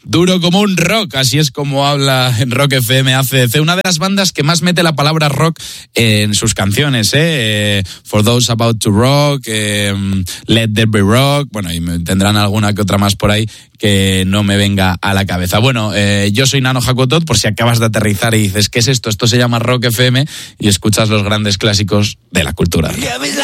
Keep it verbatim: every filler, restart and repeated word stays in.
Duro como un rock, así es como habla en Rock F M A C D C, una de las bandas que más mete la palabra rock en sus canciones, ¿eh? For Those About to Rock, eh, Let There Be Rock, bueno, y tendrán alguna que otra más por ahí que no me venga a la cabeza. Bueno, eh, yo soy Nano Jacotot, por si acabas de aterrizar y dices, ¿qué es esto? Esto se llama Rock F M y escuchas los grandes clásicos de la cultura.